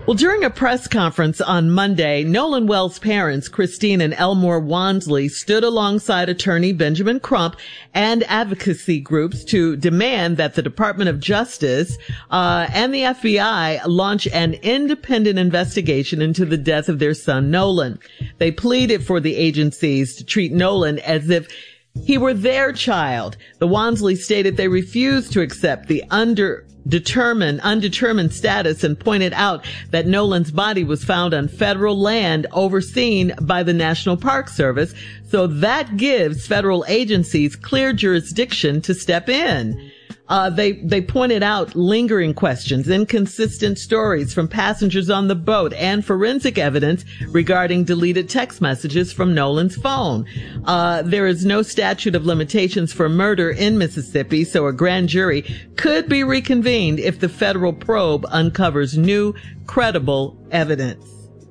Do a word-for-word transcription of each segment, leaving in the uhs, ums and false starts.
Well, during a press conference on Monday, Nolan Wells' parents, Christine and Elmore Wansley, stood alongside attorney Benjamin Crump and advocacy groups to demand that the Department of Justice uh, and the F B I launch an independent investigation into the death of their son, Nolan. They pleaded for the agencies to treat Nolan as if he were their child. The Wansleys stated they refused to accept the under determined, undetermined status and pointed out that Nolan's body was found on federal land overseen by the National Park Service. So that gives federal agencies clear jurisdiction to step in. Uh, they, they pointed out lingering questions, inconsistent stories from passengers on the boat, and forensic evidence regarding deleted text messages from Nolan's phone. Uh, there is no statute of limitations for murder in Mississippi, so a grand jury could be reconvened if the federal probe uncovers new, credible evidence.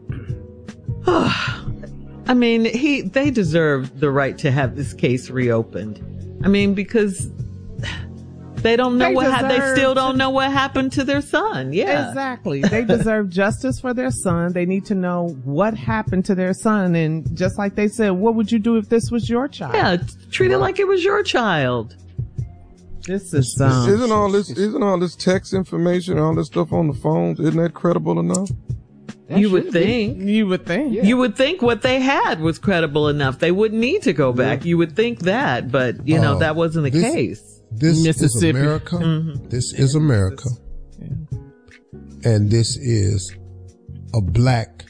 I mean, he, they deserve the right to have this case reopened. I mean, because They don't know they what ha- they still don't to, know what happened to their son. Yeah. Exactly. They deserve justice for their son. They need to know what happened to their son. And just like they said, what would you do if this was your child? Yeah, treat it like it was your child. This is um, isn't all this isn't all this text information, all this stuff on the phones, isn't that credible enough? That you would think. Be. You would think. Yeah. You would think what they had was credible enough. They wouldn't need to go back. Yeah. You would think that, but you know, uh, that wasn't the this, case. This is America. Mm-hmm. This is America. Yeah. And this is a black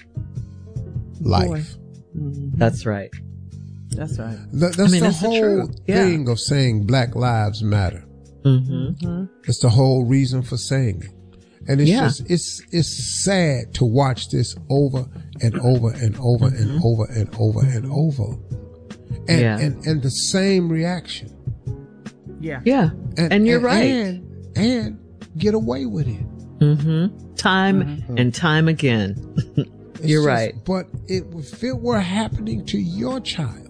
life. Mm-hmm. That's right. That's right. That, that's I mean, the whole the thing yeah. of saying Black Lives Matter. Mm-hmm. It's the whole reason for saying it. And it's yeah. just, it's, it's sad to watch this over and over and over mm-hmm. and over and over and over. And, yeah. and, and the same reaction. Yeah. Yeah. And, and you're and, right. And, and get away with it. Mm-hmm. Time mm-hmm. and time again. you're just, right. But it, if it were happening to your child,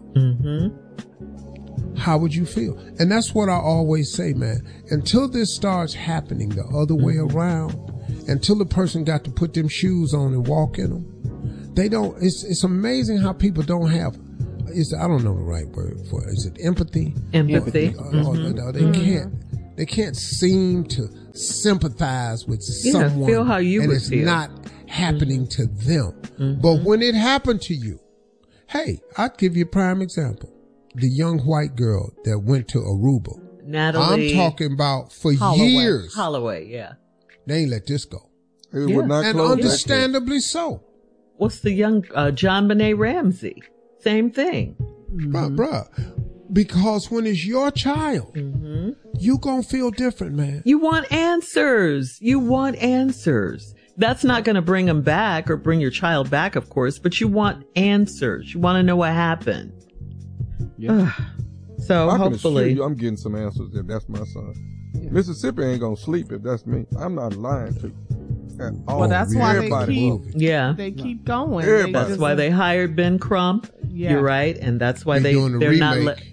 mm-hmm. how would you feel? And that's what I always say, man. Until this starts happening the other way mm-hmm. around, until the person got to put them shoes on and walk in them, they don't, it's, it's amazing how people don't have, is I don't know the right word for it. Is it empathy? Empathy. Or, mm-hmm. or, or they mm-hmm. can't, they can't seem to sympathize with yeah, someone. Feel how you and would it's feel. not happening mm-hmm. to them. Mm-hmm. But when it happened to you, hey, I'd give you a prime example. The young white girl that went to Aruba. Natalie. I'm talking about for Holloway. years. Holloway, yeah. They ain't let this go. It yeah. would not and understandably so. What's the young uh, John Benet Ramsey? Same thing. Mm-hmm. Bruh, bruh. Because when it's your child, mm-hmm. you gonna feel different, man. You want answers. You want answers. That's not going to bring them back or bring your child back, of course, but you want answers. You want to know what happened. Yeah. So I hopefully can assure you I'm getting some answers if that's my son. Yeah. Mississippi ain't gonna sleep if that's me. I'm not lying to you. At all. Well, that's why Everybody they keep, moving. yeah. they keep going. Everybody. That's just, why they hired Ben Crump. Yeah. You're right, and that's why Be they doing the they're remake. not let.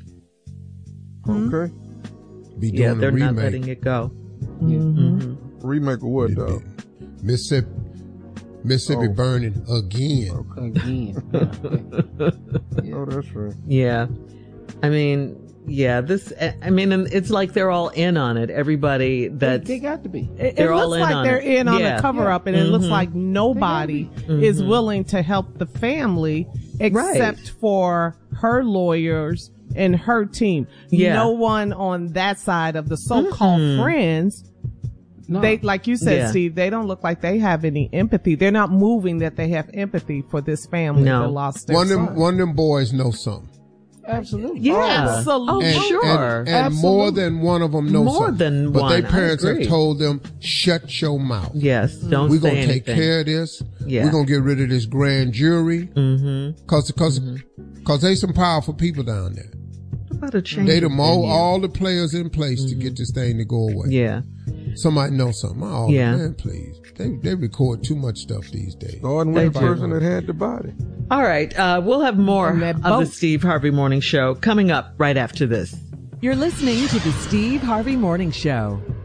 Okay. Be doing Yeah, the they're remake. not letting it go. Mm-hmm. Mm-hmm. Remake of what, though? Mississippi, Mississippi Oh. burning again. Okay. Again. Yeah. Oh, that's right. Yeah. I mean, yeah, this, I mean, it's like they're all in on it. Everybody that They, they got to be. It, They're it all looks in like on they're it. in on Yeah. the cover up, and it Mhm. looks like nobody Mhm. is willing to help the family except Right. for her lawyers and her team. Yeah. No one on that side of the so-called Mhm. friends. No. They, like you said, Yeah. Steve, they don't look like they have any empathy. They're not moving that they have empathy for this family No. that lost their One of son. them, one of them boys know something. Absolutely. Yeah. Absolutely. Oh, And, sure. and, and Absolutely. more than one of them know More something. than but one, their I parents have agree. told them, shut your mouth. Yes, don't We're say going to take anything. care of this. Yeah. We're going to get rid of this grand jury. Mm-hmm. Cause, cause, Mm-hmm. cause they some powerful people down there. What about a change? They of done all, venue? all the players in place to get this thing to go away. Yeah. Somebody know something. Oh, Yeah. man, please. They, they record too much stuff these days. Starting They with the do. person that had the body. All right. Uh, we'll have more And that of the boat. Steve Harvey Morning Show coming up right after this. You're listening to the Steve Harvey Morning Show.